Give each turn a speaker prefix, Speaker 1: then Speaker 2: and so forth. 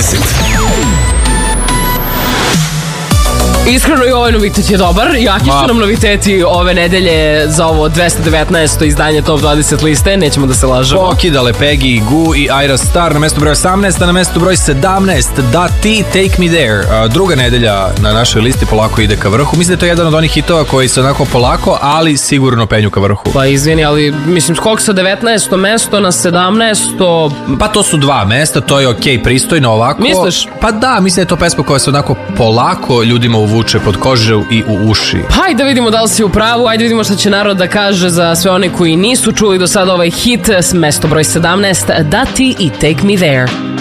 Speaker 1: 20.
Speaker 2: Iskreno i ovaj novitet je dobar. Jaki su nam noviteti ove nedelje za ovo 219. izdanje Top 20 liste. Nećemo da se lažemo.
Speaker 1: Pokidale Peggy, Gu i Ira Star na mestu broj 18, a na mestu broj 17 Da Ti, Take Me There. Druga nedelja na našoj listi polako ide ka vrhu. Mislim da je to jedan od onih hitova koji se onako polako, ali sigurno penju ka vrhu.
Speaker 2: Pa izvini, ali mislim skok sa 19. mesto na 17.
Speaker 1: Pa to su dva mesta, to je okej, pristojno ovako.
Speaker 2: Misliš?
Speaker 1: Pa da, mislim da je to pesma koja se onako polako ljudima uvuče pod kožu i u uši.
Speaker 2: Pa ajde da vidimo da li si u pravu, ajde vidimo šta će narod da kaže za sve one koji nisu čuli do sada ovaj hit s mesto broj 17 Da Ti i Take Me There.